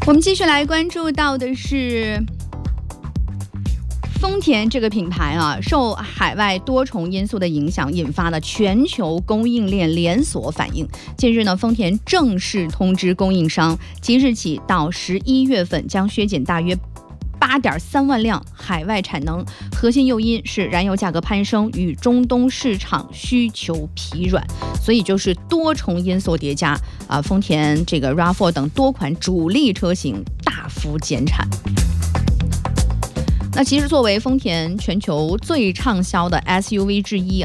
我们继续来关注到的是丰田这个品牌啊，受海外多重因素的影响，引发了全球供应链连锁反应。近日呢，丰田正式通知供应商，即日起到11月份将削减大约8.3万辆海外产能，核心诱因是燃油价格攀升与中东市场需求疲软，所以就是多重因素叠加啊，丰田这个 RAV4 等多款主力车型大幅减产。那其实作为丰田全球最畅销的 SUV 之一